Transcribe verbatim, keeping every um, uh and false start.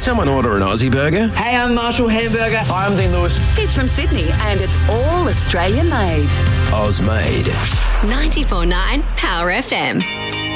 someone order an Aussie burger? Hey, I'm Marshall Hamburger. Hi, I'm Dean Lewis. He's from Sydney and it's all Australian made. Oz made. ninety-four point nine Power F M.